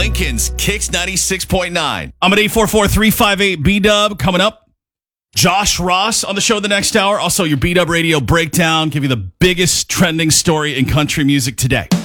Lincoln's Kicks 96.9. I'm at 844-358-B-Dub. Coming up, Josh Ross on the show the next hour. Also, your B-Dub Radio breakdown. Give you the biggest trending story in country music today.